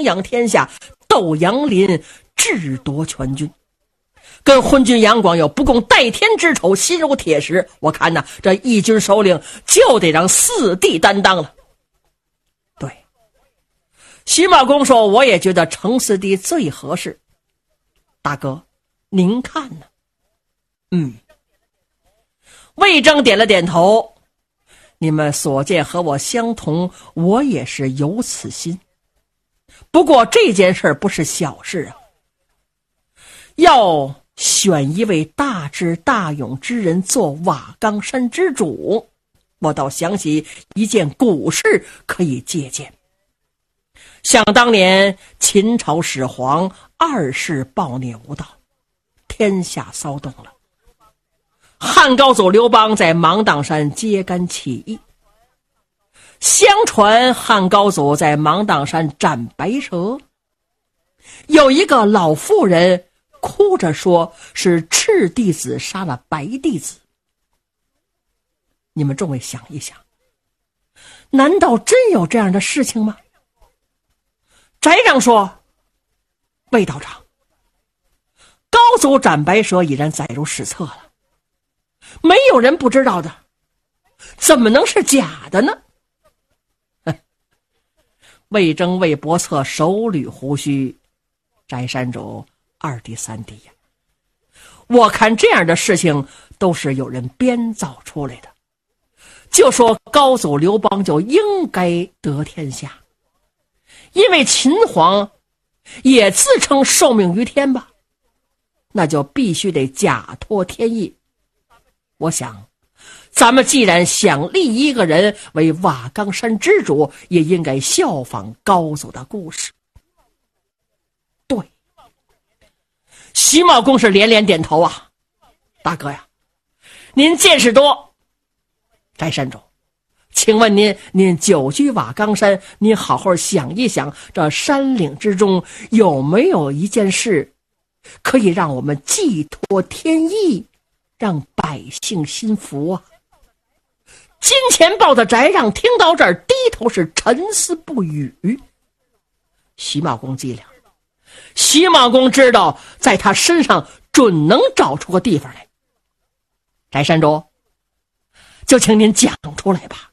扬天下，斗杨林，智夺全军。跟昏君杨广有不共戴天之仇，心如铁石。我看呐，这义军首领就得让四弟担当了。对，徐茂公说，我也觉得程四弟最合适。大哥，您看呢？魏征点了点头。你们所见和我相同，我也是有此心。不过这件事不是小事啊，要选一位大智大勇之人做瓦岗山之主，我倒想起一件古事可以借鉴。想当年秦朝始皇二世暴虐无道，天下骚动了。汉高祖刘邦在芒砀山揭竿起义，相传汉高祖在芒砀山斩白蛇，有一个老妇人哭着说是赤弟子杀了白弟子。你们众位想一想，难道真有这样的事情吗？翟让说，魏道长，高祖斩白蛇已然载入史册了，没有人不知道的，怎么能是假的呢？魏征、魏伯策手捋胡须，翟山主二弟三弟呀，我看这样的事情都是有人编造出来的。就说高祖刘邦就应该得天下，因为秦皇也自称受命于天吧，那就必须得假托天意。我想咱们既然想立一个人为瓦岗山之主，也应该效仿高祖的故事。对，徐茂公是连连点头啊。大哥呀，您见识多。翟山主，请问您久居瓦岗山，您好好想一想，这山岭之中有没有一件事可以让我们寄托天意，让百姓心服啊？金钱豹的翟让听到这儿，低头是沉思不语。徐茂公机灵，徐茂公知道在他身上准能找出个地方来。翟山主，就请您讲出来吧。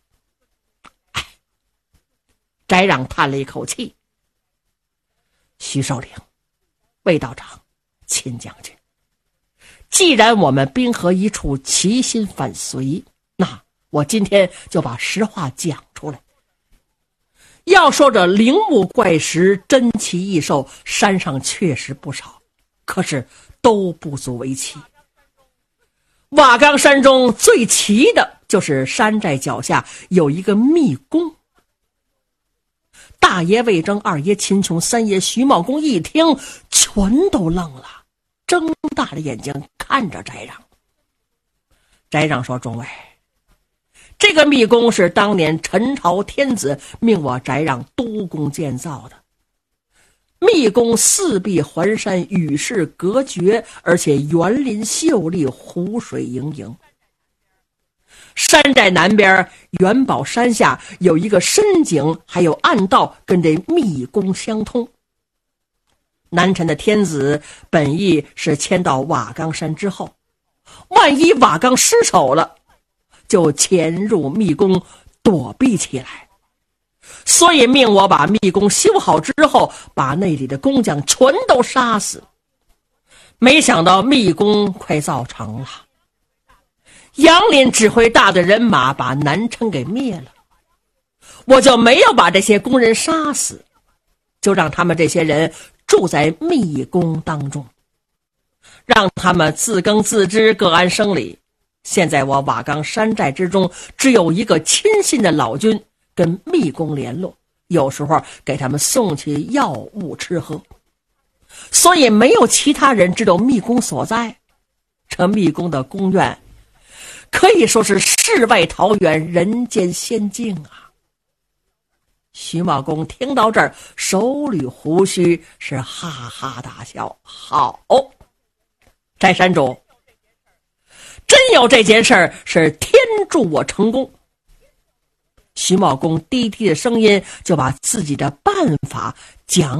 翟让叹了一口气，徐首领、魏道长、秦将军，既然我们兵合一处，齐心反隋，那我今天就把实话讲出来。要说这陵墓怪石、珍奇异兽，山上确实不少，可是都不足为奇。瓦岗山中最奇的就是山寨脚下有一个密宫。大爷魏征、二爷秦琼、三爷徐茂公一听，全都愣了，睁大了眼睛看着翟让。翟让说，众位，这个密宫是当年陈朝天子命我翟让督工建造的。密宫四壁环山，与世隔绝，而且园林秀丽，湖水盈盈。山寨南边元宝山下有一个深井，还有暗道跟这密宫相通。南陈的天子本意是迁到瓦岗山之后，万一瓦岗失守了，就潜入密宫躲避起来，所以命我把密宫修好之后，把那里的工匠全都杀死。没想到密宫快造成了，杨林指挥大的人马把南陈给灭了，我就没有把这些工人杀死，就让他们这些人住在密宫当中，让他们自耕自织，各安生理。现在我瓦岗山寨之中只有一个亲信的老君跟密宫联络，有时候给他们送去药物吃喝，所以没有其他人知道密宫所在。这密宫的宫院可以说是世外桃源，人间仙境啊。徐茂公听到这儿，手捋胡须，是哈哈大笑。好，翟山主，真有这件事儿，是天助我成功。徐茂公低低的声音就把自己的办法讲